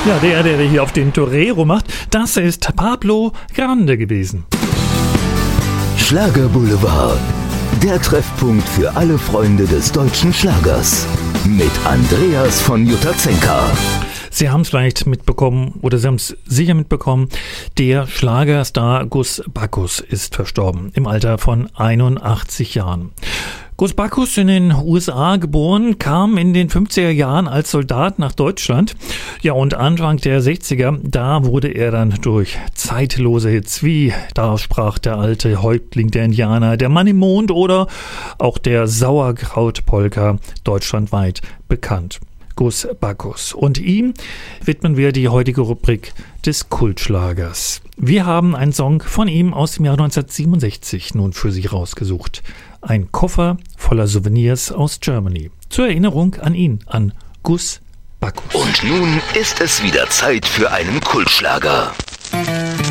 Ja, der hier auf den Torero macht, das ist Pablo Grande gewesen. Schlagerboulevard, der Treffpunkt für alle Freunde des deutschen Schlagers. Mit Andreas von Jutazenka. Sie haben es vielleicht mitbekommen, oder Sie haben es sicher mitbekommen, der Schlagerstar Gus Backus ist verstorben, im Alter von 81 Jahren. Gus Backus, in den USA geboren, kam in den 50er Jahren als Soldat nach Deutschland. Ja, und Anfang der 60er, da wurde er dann durch zeitlose Hits wie Da sprach der alte Häuptling der Indianer, Der Mann im Mond oder auch der Sauerkraut-Polka deutschlandweit bekannt. Gus Backus. Und ihm widmen wir die heutige Rubrik des Kultschlagers. Wir haben einen Song von ihm aus dem Jahr 1967 nun für Sie rausgesucht. Ein Koffer voller Souvenirs aus Germany. Zur Erinnerung an ihn, an Gus Backus. Und nun ist es wieder Zeit für einen Kultschlager.